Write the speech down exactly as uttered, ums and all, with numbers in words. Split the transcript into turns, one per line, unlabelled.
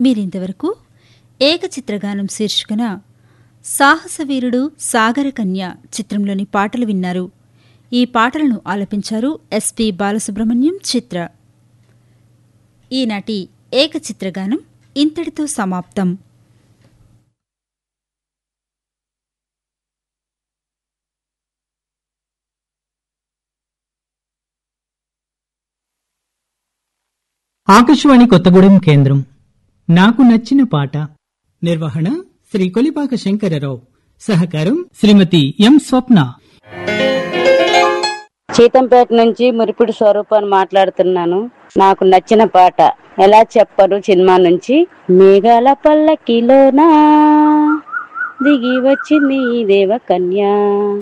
మీరింతవరకు ఏకచిత్రగానం శీర్షికన సాహసవీరుడు సాగరకన్య చిత్రంలోని పాటలు విన్నారు. ఈ పాటలను ఆలపించారు ఎస్పి బాలసుబ్రహ్మణ్యం, చిత్ర. ఈనాటి ఏకచిత్రగానం ఇంతటితో సమాప్తం.
ఆకాశవాణి కొత్తగూడెం కేంద్రం. నాకు నచ్చిన పాట. నిర్వహణ శ్రీ కొలిపాక శంకరరావు. సహకారం శ్రీమతి ఎం స్వప్న.
చీతంపేట నుంచి మురిపిడి స్వరూపాన్ని మాట్లాడుతున్నాను. నాకు నచ్చిన పాట ఎలా చెప్పరు సినిమా నుంచి. మేఘాల పల్లకిలోనా దిగి వచ్చింది దేవ కన్యా.